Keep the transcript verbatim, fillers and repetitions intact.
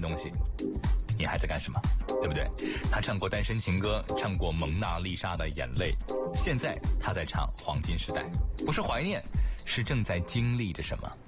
东西，你还在干什么？对不对？他唱过单身情歌，唱过蒙娜丽莎的眼泪，现在他在唱黄金时代，不是怀念，是正在经历着什么。